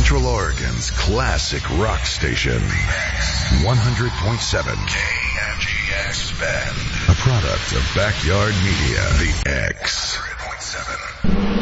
Central Oregon's classic rock station. 100.7 KMGX Bend. A product of Backyard Media. The X. 100.7.